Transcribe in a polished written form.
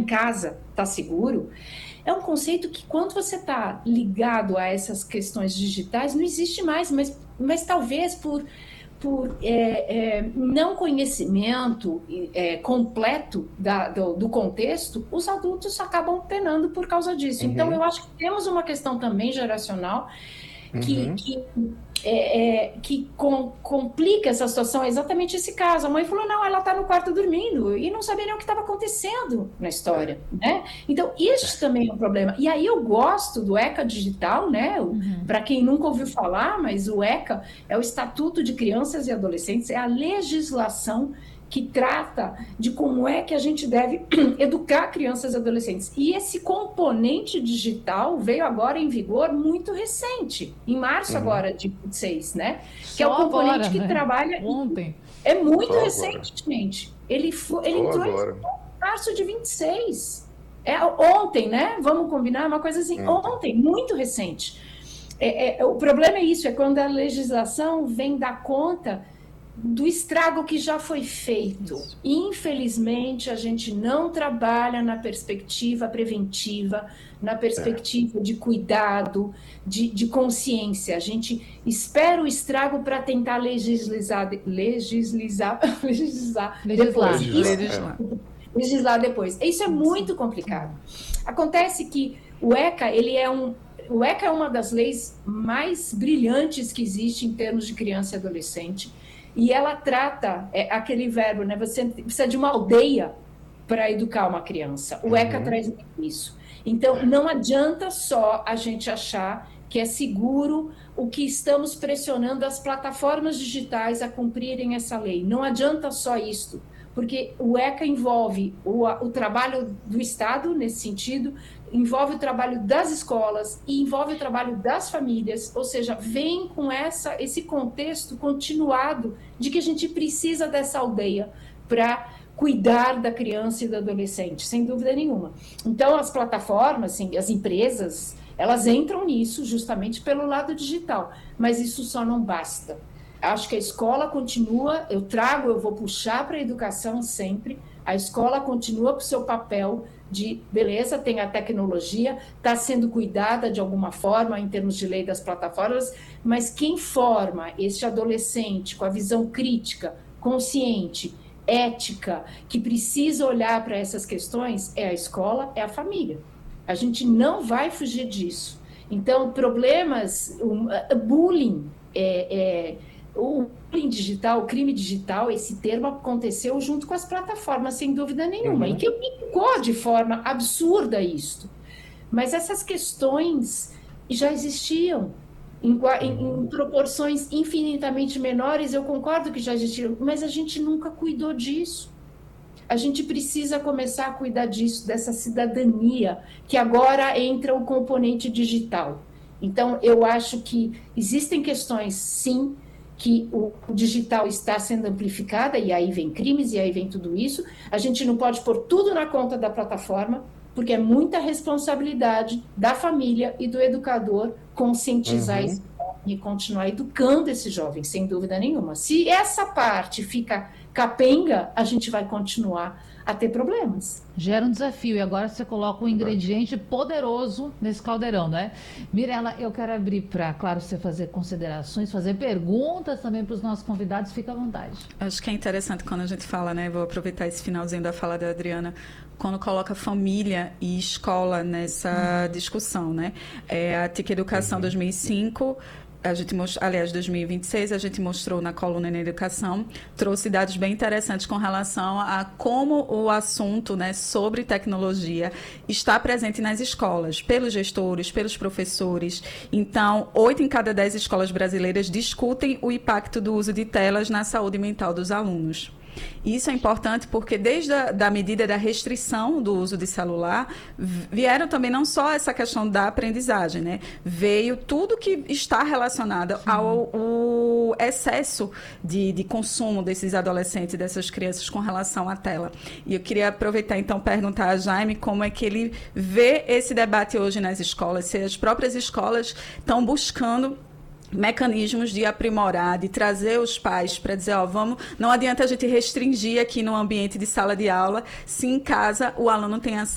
casa, está seguro, é um conceito que, quando você está ligado a essas questões digitais, não existe mais, mas talvez por não conhecimento completo do contexto, os adultos acabam penando por causa disso. Então, eu acho que temos uma questão também geracional que complica essa situação. É exatamente esse caso. A mãe falou, não, ela está no quarto dormindo, e não sabia nem o que estava acontecendo na história, né? Então, isso também é um problema. E aí eu gosto do ECA Digital, né? Para quem nunca ouviu falar, mas o ECA é o Estatuto de Crianças e Adolescentes, é a legislação que trata de como é que a gente deve educar crianças e adolescentes. E esse componente digital veio agora em vigor muito recente, em março agora de 26, né? Que é o componente agora, que né? trabalha... Ontem. É muito Só recente, agora. gente. Ele Só entrou agora. em março de 26. É ontem, né? Vamos combinar? Uma coisa assim, ontem muito recente. O problema é isso, é quando a legislação vem dar conta do estrago que já foi feito. Infelizmente, a gente não trabalha na perspectiva preventiva, na perspectiva de cuidado, de consciência. A gente espera o estrago para tentar legislar depois. Legislar depois. Isso é muito complicado. Acontece que o ECA, o ECA é uma das leis mais brilhantes que existe em termos de criança e adolescente. E ela trata, aquele verbo, né? Você precisa de uma aldeia para educar uma criança. O ECA traz isso. Então, não adianta só a gente achar que é seguro o que estamos pressionando as plataformas digitais a cumprirem essa lei. Não adianta só isso, porque o ECA envolve o trabalho do Estado, nesse sentido, envolve o trabalho das escolas e envolve o trabalho das famílias, ou seja, vem com esse contexto continuado de que a gente precisa dessa aldeia para cuidar da criança e do adolescente, sem dúvida nenhuma. Então, as plataformas, assim, as empresas, elas entram nisso justamente pelo lado digital, mas isso só não basta. Acho que a escola continua, eu vou puxar para a educação sempre, a escola continua com o seu papel de, beleza, tem a tecnologia, está sendo cuidada de alguma forma em termos de lei das plataformas, mas quem forma esse adolescente com a visão crítica, consciente, ética, que precisa olhar para essas questões, é a escola, é a família. A gente não vai fugir disso. Então, problemas, bullying, o bullying digital, o crime digital, esse termo aconteceu junto com as plataformas, sem dúvida nenhuma, e que ficou de forma absurda isto. Mas essas questões já existiam, em proporções infinitamente menores, eu concordo que já existiam, mas a gente nunca cuidou disso. A gente precisa começar a cuidar disso, dessa cidadania, que agora entra o componente digital. Então, eu acho que existem questões, sim, que o digital está sendo amplificada, e aí vem crimes, e aí vem tudo isso. A gente não pode pôr tudo na conta da plataforma, porque é muita responsabilidade da família e do educador conscientizar esse jovem e continuar educando esse jovem, sem dúvida nenhuma. Se essa parte fica capenga, a gente vai continuar a ter problemas. Gera um desafio, e agora você coloca um ingrediente poderoso nesse caldeirão, né? Mirela, eu quero abrir para, claro, você fazer considerações, fazer perguntas também para os nossos convidados, fica à vontade. Acho que é interessante quando a gente fala, né? Vou aproveitar esse finalzinho da fala da Adriana, quando coloca família e escola nessa discussão, né? A TIC Educação 2005... A gente aliás, 2026, a gente mostrou na coluna na educação, trouxe dados bem interessantes com relação a como o assunto, né, sobre tecnologia está presente nas escolas, pelos gestores, pelos professores. Então, 8 em cada 10 escolas brasileiras discutem o impacto do uso de telas na saúde mental dos alunos. Isso é importante porque desde a medida da restrição do uso de celular, vieram também não só essa questão da aprendizagem, né? Veio tudo que está relacionado ao excesso de consumo desses adolescentes, dessas crianças com relação à tela. E eu queria aproveitar, então, perguntar a Jaime como é que ele vê esse debate hoje nas escolas, se as próprias escolas estão buscando mecanismos de aprimorar, de trazer os pais para dizer, não adianta a gente restringir aqui no ambiente de sala de aula, se em casa o aluno tem